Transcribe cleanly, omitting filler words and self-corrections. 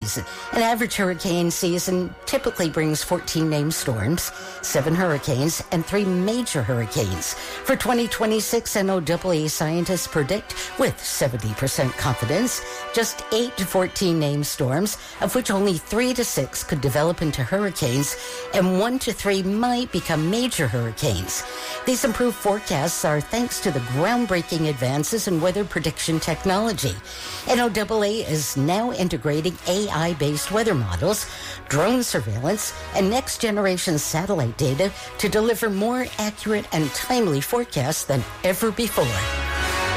season. An average hurricane season typically brings 14 named storms, 7 hurricanes, and 3 major hurricanes. For 2026, NOAA scientists predict with 70% confidence just 8 to 14 named storms, of which only 3 to 6 could develop into hurricanes, and 1 to 3 might become major hurricanes. These improved forecasts are thanks to the groundbreaking advances in weather prediction technology. NOAA is now integrating AI-based weather models, drone surveillance, and next-generation satellite data to deliver more accurate and timely forecasts than ever before.